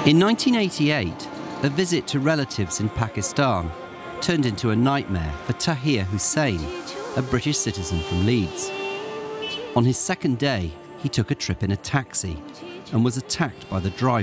In 1988, a visit to relatives in Pakistan turned into a nightmare for Tahir Hussain, a British citizen from Leeds. On his second day, he took a trip in a taxi and was attacked by the driver.